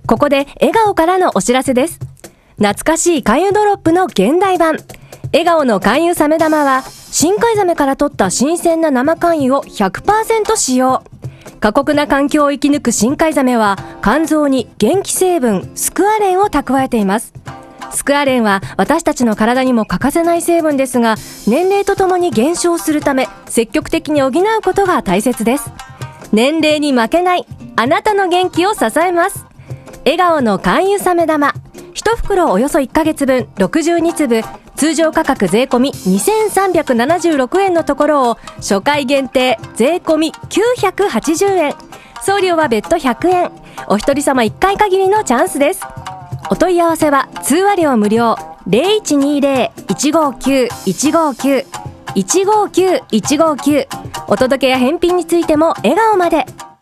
ここで笑顔からのお知らせです。懐かしい肝油ドロップの現代版。笑顔の肝油サメ玉は、深海ザメから取った新鮮な生肝油を 100% 使用。過酷な環境を生き抜く深海ザメは、肝臓に元気成分スクアレンを蓄えています。スクアレンは私たちの体にも欠かせない成分ですが、年齢とともに減少するため、積極的に補うことが大切です。年齢に負けない、あなたの元気を支えます。笑顔の肝油サメ玉。1袋およそ1ヶ月分62粒、通常価格税込み2376円のところを、初回限定税込み980円。送料は別途100円。お一人様1回限りのチャンスです。お問い合わせは通話料無料 0120-159-159 159-159。お届けや返品についても笑顔まで。